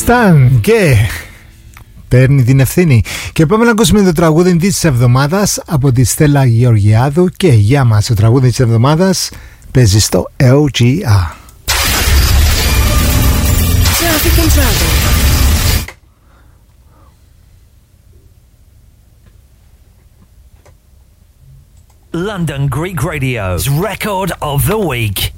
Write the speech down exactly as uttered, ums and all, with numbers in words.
Stan και παίρνει την ευθύνη. Και πάμε να ακούσουμε το τραγούδι της εβδομάδας από τη Στέλλα Γεωργιάδου. Και για μας το τραγούδι της εβδομάδας παίζει στο ο τζι αρ. Traffic and Travel. London Greek Radio's Record of the Week.